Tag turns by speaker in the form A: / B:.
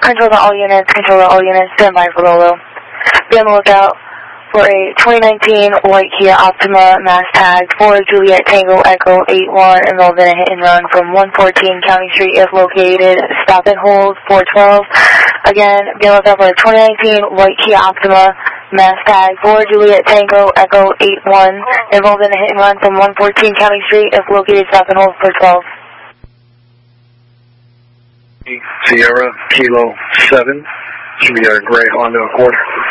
A: Control to all units, stand by for Lolo. Be on the lookout for a 2019 white Kia Optima mass tag for Juliet Tango Echo 81 involved in a hit and run from 114 County Street if located. Stop and hold 412. Again, be on the lookout for a 2019 white Kia Optima mass tag for Juliet Tango Echo 81 involved in a hit and run from 114 County Street if located. Stop and hold 412.
B: Sierra Kilo 7, should be our gray Honda Accord.